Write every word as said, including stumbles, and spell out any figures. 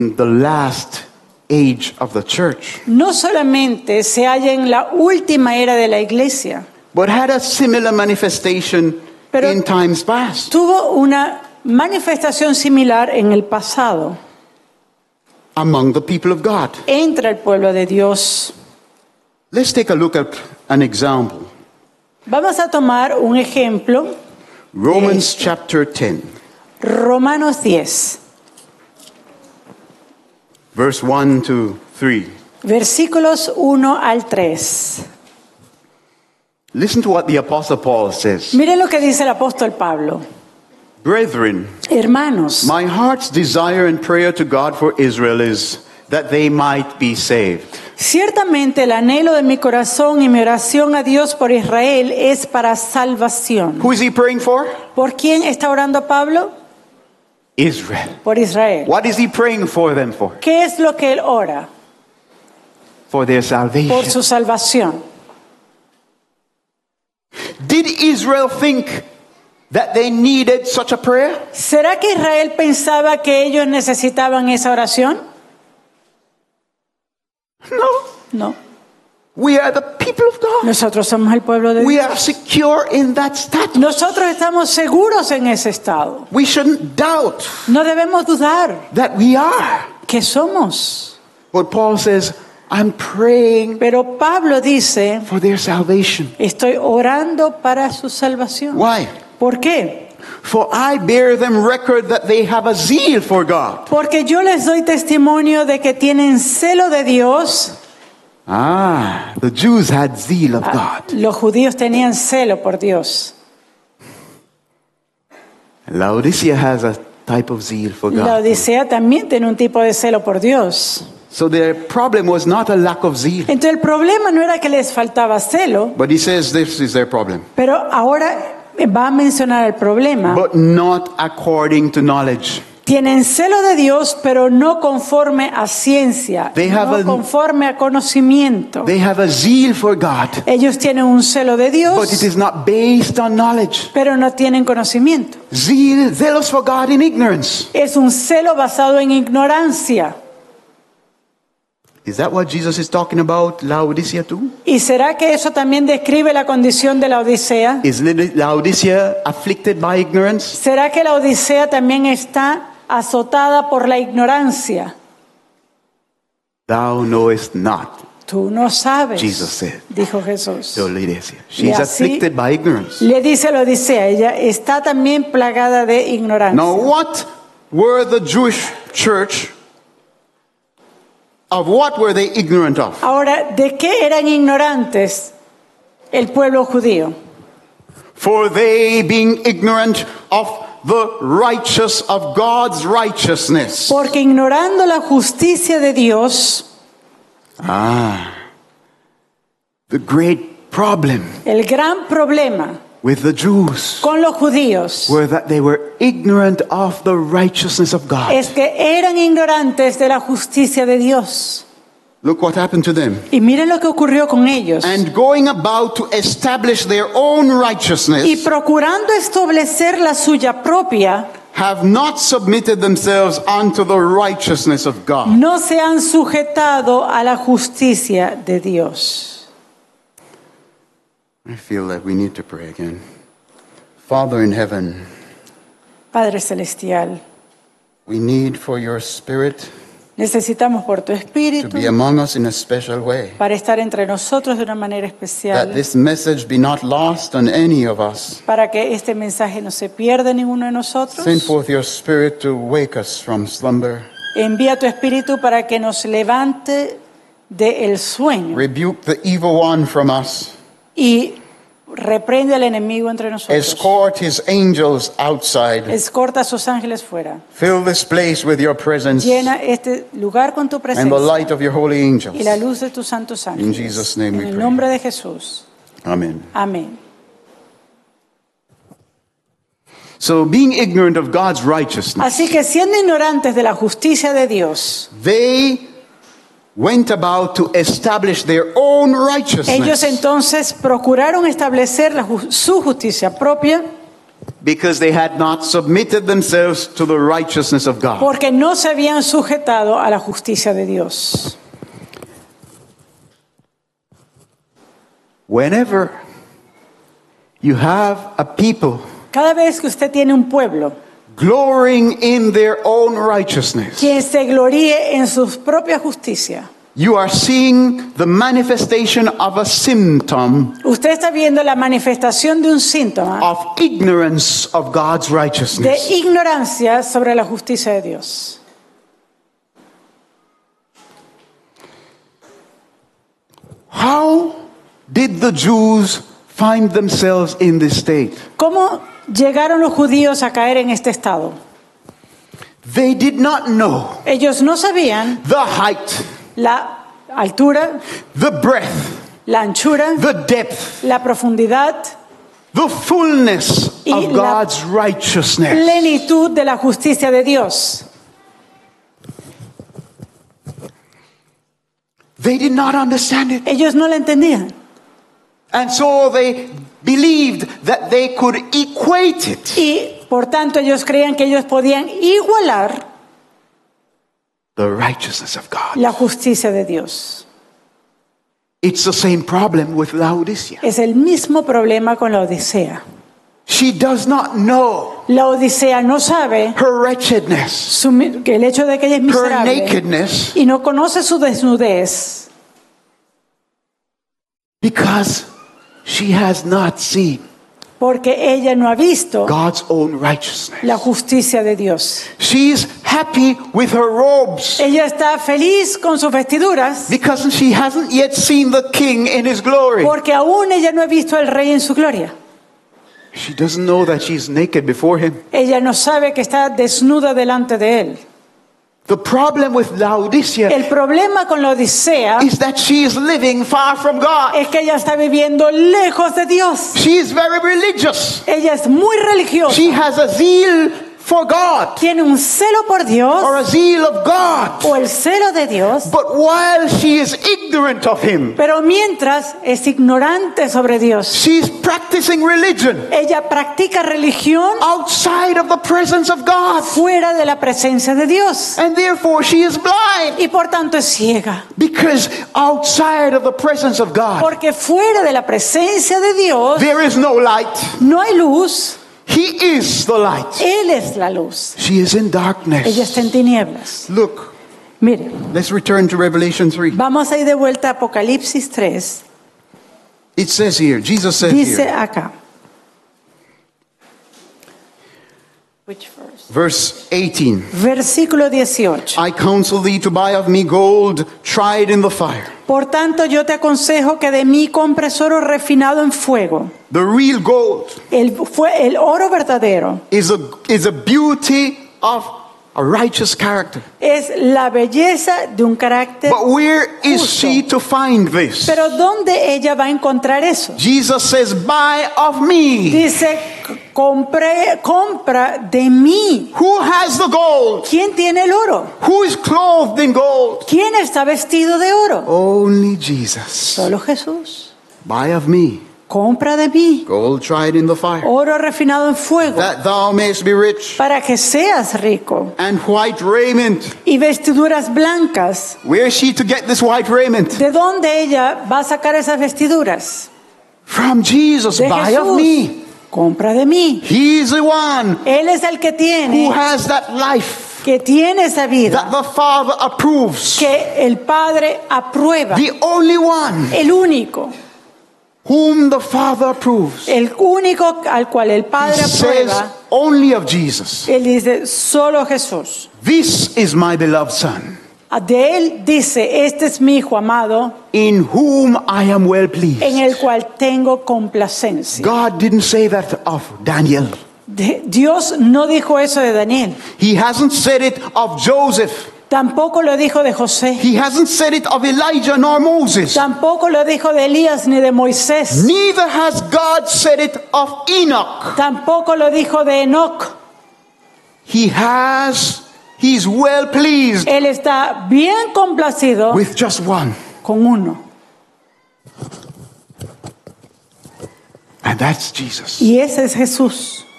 the last age of the church, no solamente se halla en la última era de la iglesia, but had a similar manifestation Pero in times past. tuvo una manifestación similar en el pasado Among the people of God. entre el pueblo de Dios. Let's take a look at an example. Vamos a tomar un ejemplo, Romans chapter ten, Romanos diez, verse one to three. versículos uno al tres. Listen to what the Apostle Paul says. Miren lo que dice el apóstol Pablo. Brethren, Hermanos, my heart's desire and prayer to God for Israel is that they might be saved. ciertamente el anhelo de mi corazón y mi oración a Dios por Israel es para salvación. Who is he praying for? ¿Por quién está orando Pablo? Israel. Por Israel. What is he praying for them for? ¿Qué es lo que él ora? For their Por salvation. su salvación. Did Israel think that they needed such a prayer? ¿Será que Israel pensaba que ellos necesitaban esa oración? No. No. We are the people of God. Nosotros somos el pueblo de We Dios. are secure in that status. Nosotros estamos seguros en ese estado. We shouldn't doubt No debemos dudar that we are. que somos. But Paul says, I'm praying Pero Pablo dice, for their salvation. estoy orando para su salvación. Why? ¿Por qué? For I bear them record that they have a zeal for God. Porque yo les doy testimonio de que tienen celo de Dios. Ah, the Jews had zeal of God. Los judíos tenían celo por Dios. Laodicea has a type of zeal for La God. Odisea también tiene un tipo de celo por Dios. So their problem was not a lack of zeal. Entonces el problema no era que les faltaba celo, But he says this is their problem. pero ahora va a mencionar el problema. But not according to knowledge. Tienen celo de Dios, pero no conforme a ciencia, They have no a- conforme a conocimiento. They have a zeal for God, Ellos tienen un celo de but it Dios, is not based on knowledge. pero no tienen conocimiento. Zeal, zealous for God in ignorance. Es un celo basado en ignorancia. Is that what Jesus is talking about, Laodicea too? ¿Y será que eso también describe la condición de la Odisea? Is Laodicea afflicted by ignorance? ¿Será que la Odisea también está azotada por la ignorancia? Thou knowest not, Tú no sabes, Jesus said, dijo Jesús. to Laodicea. Y She's así afflicted by ignorance. le dice a la Odisea, ella está también plagada de ignorancia. Now, what were the Jewish church, of what were they ignorant of? Ahora, ¿de qué eran ignorantes el pueblo judío? For they being ignorant of the righteous of God's righteousness. Porque ignorando la justicia de Dios, Ah, the great problem el gran problema with the Jews con los judíos were that they were ignorant of the righteousness of God. es que eran ignorantes de la justicia de Dios. Look what happened to them. Y miren lo que ocurrió con ellos. And going about to establish their own Y righteousness, procurando establecer la suya propia, have not submitted themselves unto the righteousness of God. no se han sujetado a la justicia de Dios. I feel that we need to pray again. Father in heaven, Padre Celestial, we need for your Spirit necesitamos por tu to Espíritu be among us in a special way. para estar entre nosotros de una manera That especial, this message be not lost on any of us. para que este mensaje no se pierda en ninguno de nosotros. Send forth your Spirit to wake us from slumber. Envía tu Espíritu para que nos levante del sueño Rebuke the evil one from us. y reprende al enemigo entre nosotros. Escort his angels outside. Escorta a sus ángeles fuera. Fill this place with your presence Llena este lugar con tu and the presencia light of your holy angels. y la luz de tus santos ángeles. In Jesus' name we En el pray. nombre de Jesús. Amen. Amén. So, being ignorant of God's righteousness, Así que siendo ignorantes de la justicia de Dios, they went about to establish their own righteousness. ellos entonces procuraron establecer la ju- su justicia propia because they had not submitted themselves to the righteousness of God. Porque no se habían sujetado a la justicia de Dios. Whenever you have a people Cada vez que usted tiene un pueblo glorying in their own righteousness, quien se gloríe en su propia justicia, you are seeing the manifestation of a symptom usted está viendo la manifestación de un síntoma of ignorance of God's de righteousness. ignorancia sobre la justicia de Dios. How did the Jews find themselves in this state? ¿Cómo llegaron los judíos a caer en este estado? They did not know Ellos no sabían the height, la altura, the breadth, la anchura, the depth, la profundidad, the fullness y of la God's righteousness. plenitud de la justicia de Dios. They did not understand it. Ellos no la entendían. And so they believed that they could equate it. Y por tanto ellos creían que ellos podían igualar The righteousness of God. la justicia de Dios. It's the same problem with Laodicea. Es el mismo problema con la Odisea. She does not know La Odisea no sabe her wretchedness, su, que el hecho de que ella es her miserable nakedness, y no conoce su desnudez because she has not seen porque ella no ha visto God's own righteousness. la justicia de Dios. She's happy with her robes Ella está feliz con sus vestiduras because she hasn't yet seen the king in his glory. porque aún ella no ha visto al rey en su gloria. She doesn't know that she's naked before him. Ella no sabe que está desnuda delante de él. The problem with Laodicea El problema con la Odisea is that she is living far from God. es que ella está viviendo lejos de Dios. She is very religious. Ella es muy religiosa. She has a zeal for God Tiene un celo por Dios or a zeal of God. o el celo de Dios, But while she is ignorant of him, pero mientras es ignorante sobre Dios. she's practicing religion Ella practica religión outside of the presence of God. fuera de la presencia de Dios And therefore she is blind y por tanto es ciega. because outside of the presence of God, Porque fuera de la presencia de Dios there is no light. no hay luz. He is the light. Él es la luz. She is in Ella darkness. está en tinieblas. Look, Mire, let's return to Revelation three. vamos a ir de vuelta a Apocalipsis tres. It says here, Jesus says Dice here, acá. Which verse? verse eighteen. Versículo dieciocho. I counsel thee to buy of me gold tried in the fire, Por tanto, yo te aconsejo que de mí compres oro refinado en fuego. the real gold El, fue, el oro verdadero is a is a beauty of a righteous character. es la belleza de un carácter. But where is justo. she to find this? Pero ¿dónde ella va a encontrar eso? Jesus says, buy of me. Dice, compré, compra de mí. Who has the gold? ¿Quién tiene el oro? Who is clothed in gold? ¿Quién está vestido de oro? Only Jesus. Solo Jesús. Buy of me Compra de mí gold tried in the fire, oro refinado en fuego that thou mayest be rich, para que seas rico, and white raiment. y vestiduras blancas. Where is she to get this white raiment? ¿De dónde ella va a sacar esas vestiduras? From Jesus. De Buy of Jesús. me. Compra de mí. He's the one Él es el que who tiene, has that life que tiene esa that vida, the Father approves. que el Padre aprueba. The only one El único, whom the Father approves. el único al cual el He Padre says aprueba. only of Jesus. Él dice, solo Jesús. This is my beloved Son, De él dice, este es mi hijo amado, in whom I am well pleased. en el cual tengo complacencia. God didn't say that of Daniel. De- Dios no dijo eso de Daniel. He hasn't said it of Joseph. Tampoco lo dijo de José. He hasn't said it of Elijah nor Moses. Tampoco lo dijo de Elías ni de Moisés. Neither has God said it of Enoch. Tampoco lo dijo de Enoc. He has, he's well pleased Él está bien complacido with just one. con uno. And that's Jesus. Y ese es Jesús.